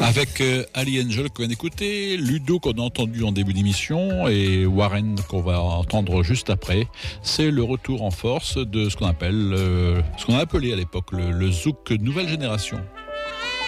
Avec Ali Angel qu'on vient d'écouter, Ludo qu'on a entendu en début d'émission et Warren qu'on va entendre juste après. C'est le retour en force de ce qu'on appelle, ce qu'on a appelé à l'époque le zouk nouvelle génération.